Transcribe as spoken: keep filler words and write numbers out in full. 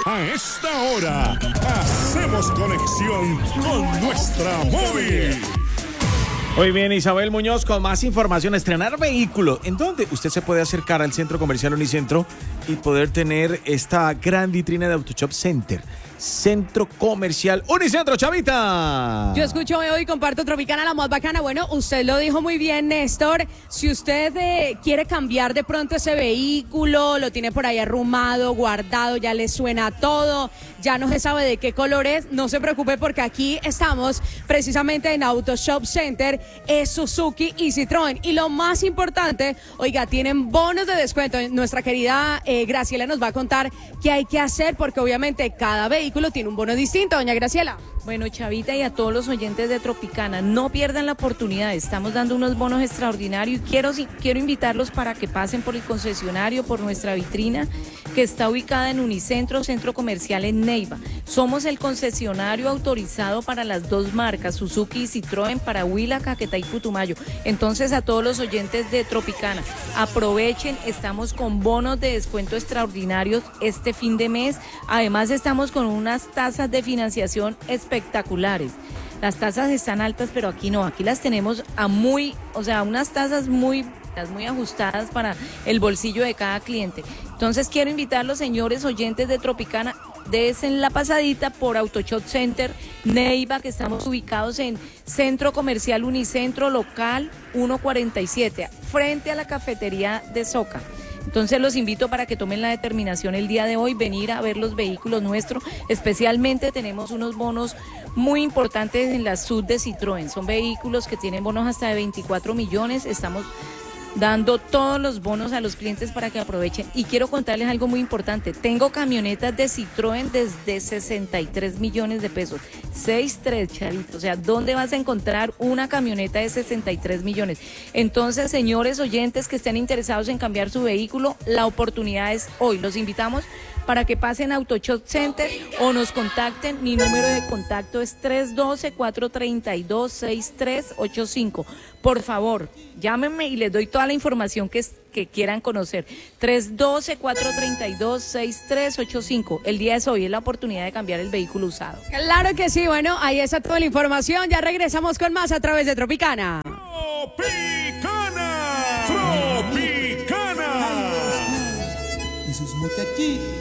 A esta hora, hacemos conexión con nuestra móvil. Muy bien, Isabel Muñoz con más información. Estrenar vehículo. ¿En dónde? Usted se puede acercar al Centro Comercial Unicentro y poder tener esta gran vitrina de AutoShop Center. Centro Comercial Unicentro, Chavita. Yo escucho hoy y comparto Tropicana, la más bacana. Bueno, usted lo dijo muy bien, Néstor. Si usted eh, quiere cambiar de pronto ese vehículo, lo tiene por ahí arrumado, guardado, ya le suena todo, ya no se sabe de qué color es, no se preocupe porque aquí estamos precisamente en AutoShop Center, es Suzuki y Citroën. Y lo más importante, oiga, tienen bonos de descuento. Nuestra querida eh, Graciela nos va a contar qué hay que hacer porque obviamente cada vehículo tiene un bono distinto, doña Graciela. Bueno, Chavita, y a todos los oyentes de Tropicana, no pierdan la oportunidad, estamos dando unos bonos extraordinarios y quiero, quiero invitarlos para que pasen por el concesionario, por nuestra vitrina, que está ubicada en Unicentro, Centro Comercial en Neiva. Somos el concesionario autorizado para las dos marcas, Suzuki y Citroën, para Huila, Caquetá y Putumayo. Entonces, a todos los oyentes de Tropicana, aprovechen, estamos con bonos de descuento extraordinarios este fin de mes. Además, estamos con unas tasas de financiación espectaculares. espectaculares. Las tasas están altas, pero aquí no, aquí las tenemos a muy, o sea, unas tasas muy, muy ajustadas para el bolsillo de cada cliente. Entonces quiero invitar a los señores oyentes de Tropicana, desen la pasadita por AutoShop Center Neiva, que estamos ubicados en Centro Comercial Unicentro, local ciento cuarenta y siete, frente a la cafetería de Soca. Entonces los invito para que tomen la determinación el día de hoy, venir a ver los vehículos nuestros. Especialmente tenemos unos bonos muy importantes en la S U V de Citroën. Son vehículos que tienen bonos hasta de veinticuatro millones. Estamos dando todos los bonos a los clientes para que aprovechen. Y quiero contarles algo muy importante. Tengo camionetas de Citroën desde sesenta y tres millones de pesos. seis tres, Charito. O sea, ¿dónde vas a encontrar una camioneta de sesenta y tres millones? Entonces, señores oyentes que estén interesados en cambiar su vehículo, la oportunidad es hoy. Los invitamos para que pasen a AutoShop Center o nos contacten. Mi número de contacto es tres uno dos, cuatro tres dos, seis tres ocho cinco. Por favor, llámenme y les doy toda la información que, que quieran conocer. tres uno dos, cuatro tres dos, seis tres ocho cinco. El día es hoy, es la oportunidad de cambiar el vehículo usado. Claro que sí, bueno, ahí está toda la información. Ya regresamos con más a través de Tropicana. Tropicana. Tropicana. Y sus muchachitos.